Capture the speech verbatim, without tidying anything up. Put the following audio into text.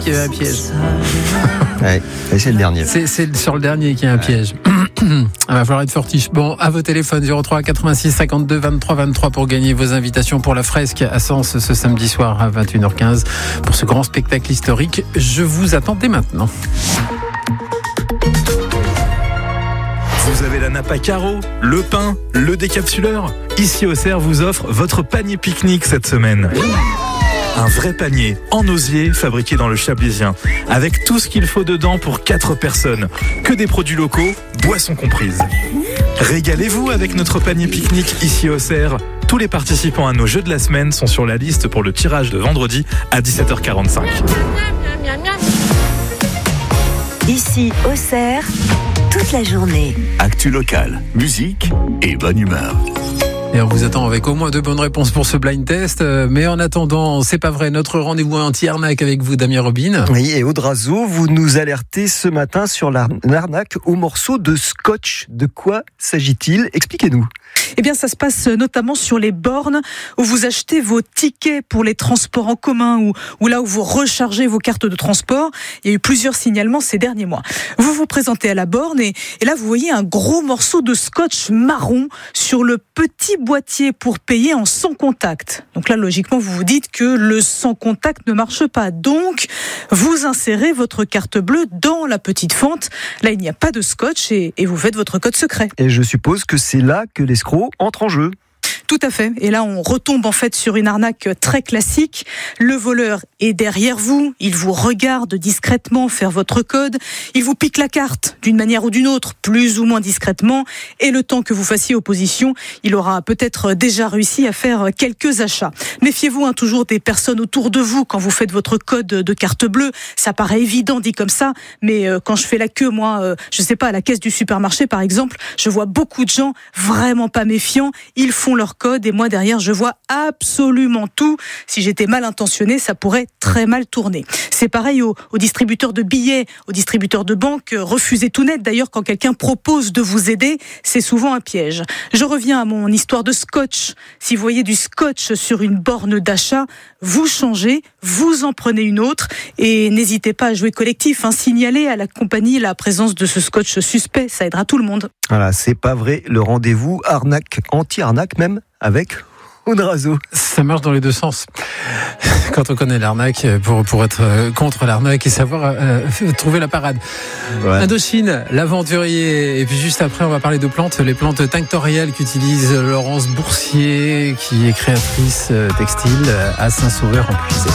Qui a un piège. Ouais, c'est le dernier. C'est, c'est sur le dernier qu'il y a un ouais. piège. Il va falloir être fortiche. Bon, à vos téléphones zéro trois quatre-vingt-six cinquante-deux vingt-trois vingt-trois pour gagner vos invitations pour la fresque à Sens ce samedi soir à vingt et une heures quinze pour ce grand spectacle historique. Je vous attends dès maintenant. Vous avez la nappe à carreaux, le pain, le décapsuleur. Ici Auxerre vous offre votre panier pique-nique cette semaine. Un vrai panier en osier fabriqué dans le Chablisien, avec tout ce qu'il faut dedans pour quatre personnes. Que des produits locaux, boissons comprises. Régalez-vous avec notre panier pique-nique ici au Auxerre. Tous les participants à nos jeux de la semaine sont sur la liste pour le tirage de vendredi à dix-sept heures quarante-cinq. Ici Auxerre, toute la journée. Actu locale, musique et bonne humeur. Et on vous attend avec au moins deux bonnes réponses pour ce blind test. Mais en attendant, c'est pas vrai, notre rendez-vous anti-arnaque avec vous, Damien Robin. Oui, et Audrazo, vous nous alertez ce matin sur l'arnaque au morceau de scotch. De quoi s'agit-il ? Expliquez-nous. Eh bien, ça se passe notamment sur les bornes où vous achetez vos tickets pour les transports en commun ou, ou là où vous rechargez vos cartes de transport. Il y a eu plusieurs signalements ces derniers mois. Vous vous présentez à la borne et, et là, vous voyez un gros morceau de scotch marron sur le petit boîtier pour payer en sans contact. Donc là, logiquement, vous vous dites que le sans contact ne marche pas. Donc, vous insérez votre carte bleue dans la petite fente. Là, il n'y a pas de scotch et, et vous faites votre code secret. Et je suppose que c'est là que l'escroc entre en jeu. Tout à fait. Et là, on retombe en fait sur une arnaque très classique. Le voleur est derrière vous. Il vous regarde discrètement faire votre code. Il vous pique la carte d'une manière ou d'une autre, plus ou moins discrètement. Et le temps que vous fassiez opposition, il aura peut-être déjà réussi à faire quelques achats. Méfiez-vous hein, toujours des personnes autour de vous quand vous faites votre code de carte bleue. Ça paraît évident dit comme ça, mais euh, quand je fais la queue, moi, euh, je sais pas, à la caisse du supermarché par exemple, je vois beaucoup de gens vraiment pas méfiants. Ils font leur code et moi derrière je vois absolument tout. Si j'étais mal intentionné, ça pourrait très mal tourner. C'est pareil aux, aux distributeurs de billets, aux distributeurs de banques. Refusez tout net. D'ailleurs, quand quelqu'un propose de vous aider, c'est souvent un piège. Je reviens à mon histoire de scotch. Si vous voyez du scotch sur une borne d'achat, vous changez, vous en prenez une autre et n'hésitez pas à jouer collectif. Hein. Signalez à la compagnie la présence de ce scotch suspect. Ça aidera tout le monde. Voilà, c'est pas vrai. Le rendez-vous arnaque, anti-arnaque même, avec Audrazo. Ça marche dans les deux sens. Quand on connaît l'arnaque, pour, pour être contre l'arnaque et savoir euh, trouver la parade. Ouais. Indochine, l'aventurier. Et puis juste après, on va parler de plantes. Les plantes tinctorielles qu'utilise Laurence Boursier, qui est créatrice textile à Saint-Sauveur en Puisée.